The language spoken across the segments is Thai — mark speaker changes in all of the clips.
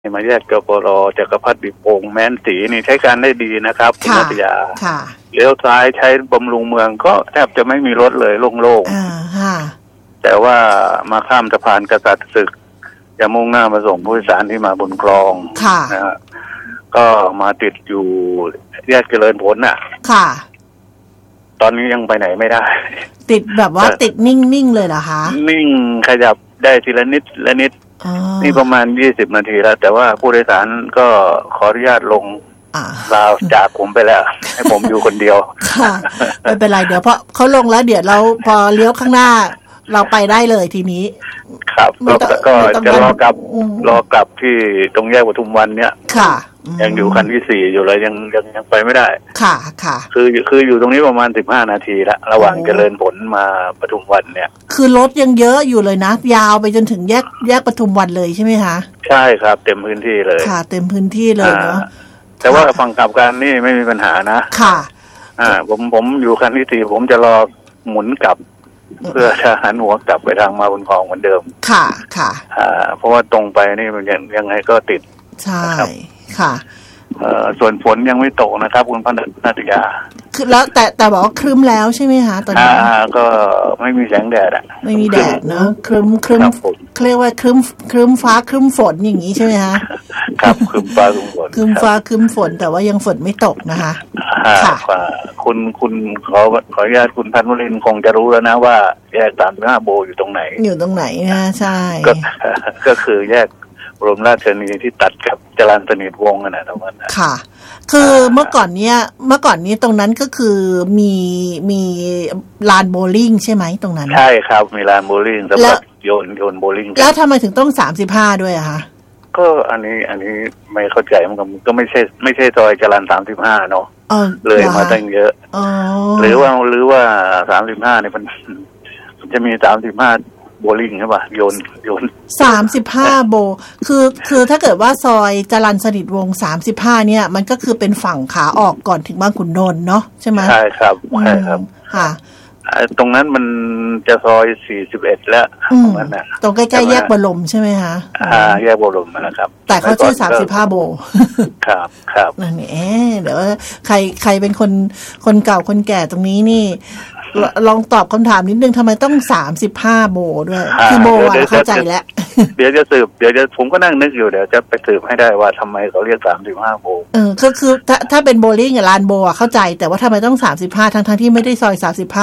Speaker 1: มาแยกกปรจักรพรรดิโป่งแม้นสีนี่ใช้การได้ดีนะครับคุณนัทยาเลี้ยวซ้ายใช้บำรุงเมืองก็แทบจะไม่มีรถเลยโล่งๆแต่ว่ามาข้ามสะพานกษัตริย์ศึกจะมุ่งหน้ามาส่งผู้โดยสารที่มาบนคลองนะฮะก็มาติดอยู่แยกเจริญผลน่ะตอนนี้ยังไปไหนไม่ได้
Speaker 2: ติดแบบว่าติดนิ่งๆเลยเหรอคะ
Speaker 1: นิ่งขยับได้ทีละนิดละนิดนี่ประมาณ20 นาทีแล้วแต่ว่าผู้โดยสารก็ขออนุญาตลงลาวจากผมไปแล้วให้ผมอยู่คนเดียว
Speaker 2: ค่ะไม่เป็นไรเดี๋ยวเพราะเขาลงแล้วเดี๋ยวเราพอเลี้ยวข้างหน้าเราไปได้เลยทีนี้
Speaker 1: ครับก็จะรอกลับที่ตรงแยกปทุมวันเนี่ย
Speaker 2: ค่ะ
Speaker 1: ยังอยู่คันที่4อยู่เลยยังไปไม่ได้
Speaker 2: ค่ะ
Speaker 1: คืออยู่ตรงนี้ประมาณ15 นาทีละระหว่างเจริญผลมาปทุมวันเนี่ย
Speaker 2: คือรถยังเยอะอยู่เลยนะยาวไปจนถึงแยกปทุมวันเลยใช่ไหมคะ
Speaker 1: ใช่ครับเต็มพื้นที่เลย
Speaker 2: ค่ะเต็มพื้นที่เลยเนาะ
Speaker 1: แต่ว่าฝั่งกลับกันนี่ไม่มีปัญหานะ
Speaker 2: ค่ะ
Speaker 1: ผมอยู่คันที่4ผมจะรอหมุนกลับเพื่อจะหันหัวกลับไปทางมาบนคลองเหมือนเดิม
Speaker 2: ค่ะ
Speaker 1: เพราะว่าตรงไปนี่มันยังไงก็ติด
Speaker 2: ใช่ค่ะ
Speaker 1: ส่วนฝนยังไม่ตกนะครับคุณพันธุ์นาฏยา
Speaker 2: คือแล้วแต่บอกว่าครึ้มแล้วใช่ไหมคะตอนนี้
Speaker 1: ก็ไม่มีแสงแดด
Speaker 2: ไม่มีแดดเนาะครึ้มเรียกว่าครึ้มฟ้าครึ้มฝนอย่างนี้ใช่ไหมคะ
Speaker 1: ครับครึ้มฟ้าครึ้มฝน
Speaker 2: ครึ้มฟ้าครึ้มฝนแต่ว่ายังฝนไม่ตกนะคะ
Speaker 1: ค่ะคุณขออนุญาตคุณพันวรินทร์คงจะรู้แล้วนะว่าแยก35 โบอยู่ตรงไหน
Speaker 2: นะใช่
Speaker 1: ก็คือแยกบรมราชชนนีที่ตัดกับจรัญสนิทวงศ์นะตรงนั้น
Speaker 2: ค่ะคือเมื่อก่อนนี้ตรงนั้นก็คือมีลานโบลิ่งใช่ไหมตรงนั้น
Speaker 1: ใช่ครับมีลานโบลิ่งสำหรับโยนโบลิ่ง
Speaker 2: แล้วทำไมถึงต้อง35ด้วยอะคะ
Speaker 1: ก็อันนี้ไม่เข้าใจมันก็ไม่ใช่ซอยจรัญ35เนาะเลยมาตั้งเยอะหรือว่า35เนี่ยมันจะมี35โบลิ่งใช่ป่ะโยน
Speaker 2: 35โบคือถ้าเกิดว่าซอยจรัญสนิทวงศ์35เนี่ยมันก็คือเป็นฝั่งขาออกก่อนถึงบางขุนนนท์เนาะใช่ไหม
Speaker 1: ใช่ครับ
Speaker 2: ค่ะ
Speaker 1: ตรงนั้นมันจะซอย41แล้วตรงนั้นน่ะ
Speaker 2: ตรงใกล้ๆแยกบรมใช่ไหมคะ
Speaker 1: แยกบรมนะครับ
Speaker 2: แต่เขาชื่อ35โบ
Speaker 1: ครับ
Speaker 2: นั่นเองเดี๋ยวใครเป็นคนเก่าคนแก่ตรงนี้นี่ลองตอบคำถามนิดนึงทำไมต้อง35โบด้วยคือโบเข้าใจแล้ว
Speaker 1: เดี๋ยวจะผมก็นั่งนึกอยู่เดี๋ยวจะไปสืบให้ได้ว่าทำไมเขาเรียก35โบ
Speaker 2: ก็คือถ้าเป็นโบลิ่งกับลานโบเข้าใจแต่ว่าทำไมต้อง35ทั้งที่ไม่ได้ซอย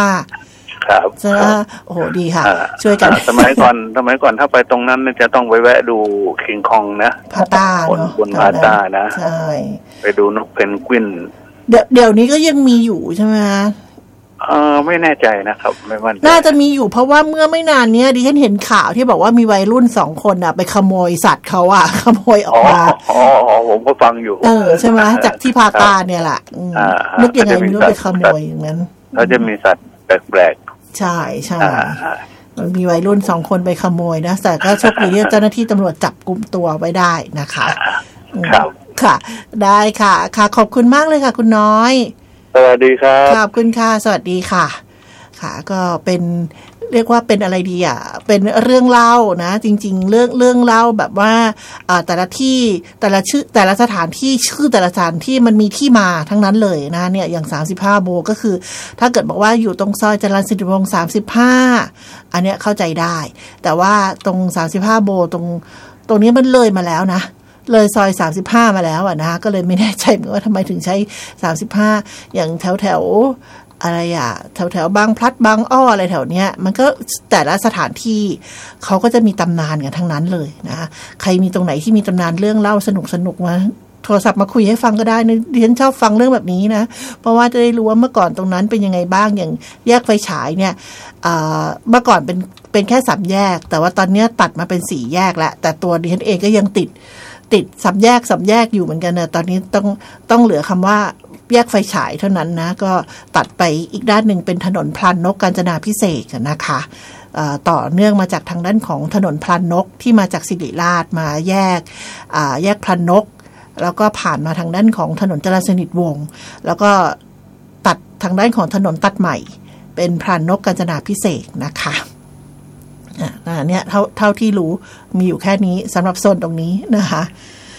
Speaker 2: 35
Speaker 1: ครับ
Speaker 2: โอ้โหดีค่ะช่วยกัน
Speaker 1: สมัยก่อนถ้าไปตรงนั้นจะต้องไปแวะดูคิงคองนะ
Speaker 2: พาต้า
Speaker 1: บนพาต้านะ
Speaker 2: ใช่
Speaker 1: ไปดูนกเพนกวิน
Speaker 2: เดี๋ยวนี้ก็ยังมีอยู่ใช่ไหมคะ
Speaker 1: ไม่แน่ใจนะครับไม่มั่นใจ
Speaker 2: น่าจะมีอยู่เพราะว่าเมื่อไม่นานเนี้ยดิฉันเห็นข่าวที่บอกว่ามีวัยรุ่น2 คนไปขโมยสัตว์เขาขโมยออกมา
Speaker 1: ผมก็ฟังอยู่
Speaker 2: ใช่ไหมจากที่พาตาเนี่ยแหละนึกยังไงไม่รู้ไปขโมยอย่างนั้น
Speaker 1: เขาจะมีสัตว์แปลก
Speaker 2: ๆใช่มันมีวัยรุ่น2 คนไปขโมยนะแต่ก็โชคดีที่เจ้าหน้าที่ตำรวจจับกุมตัวไว้ได้นะคะ
Speaker 1: ครับ
Speaker 2: ค่ะได้ค่ะขอบคุณมากเลยค่ะคุณน้อย
Speaker 1: สวัสดีครับ
Speaker 2: ขอบคุณค่ะสวัสดีค่ะก็เป็นเรียกว่าเป็นอะไรดีเป็นเรื่องเล่านะจริงๆเรื่องเล่าแบบว่าแต่ละที่แต่ละชื่อแต่ละสถานที่ชื่อแต่ละสถานที่มันมีที่มาทั้งนั้นเลยนะเนี่ยอย่าง35โบก็คือถ้าเกิดบอกว่าอยู่ตรงซอยจรัญสนิทวงศ์35อันเนี้ยเข้าใจได้แต่ว่าตรง35โบตรงนี้มันเลยมาแล้วนะเลยซอย35มาแล้วนะก็เลยไม่แน่ใจเหมือนว่าทำไมถึงใช้35อย่างแถวอะไรแถวบางพลัดบางอ้ออะไรแถวเนี้ยมันก็แต่ละสถานที่เขาก็จะมีตำนานกันทั้งนั้นเลยนะใครมีตรงไหนที่มีตำนานเรื่องเล่าสนุกมาโทรศัพท์มาคุยให้ฟังก็ได้นะดิฉันชอบฟังเรื่องแบบนี้นะเพราะว่าจะได้รู้ว่าเมื่อก่อนตรงนั้นเป็นยังไงบ้างอย่างแยกไฟฉายเนี่ยเมื่อก่อนเป็นแค่3 แยกแต่ว่าตอนนี้ตัดมาเป็น4 แยกแล้วแต่ตัวดิฉันเองก็ยังติด3 แยกอยู่เหมือนกันนะตอนนี้ต้องเหลือคำว่าแยกไฟฉายเท่านั้นนะก็ตัดไปอีกด้านหนึ่งเป็นถนนพลันนกกาญจนาภิเษกนะคะต่อเนื่องมาจากทางด้านของถนนพลันนกที่มาจากศิริราชมาแยกพลันนกแล้วก็ผ่านมาทางด้านของถนนจรัญสนิทวงศ์แล้วก็ตัดทางด้านของถนนตัดใหม่เป็นพลันนกกาญจนาภิเษกนะคะเนี่ยเท่าที่รู้มีอยู่แค่นี้สำหรับโซนตรงนี้นะคะ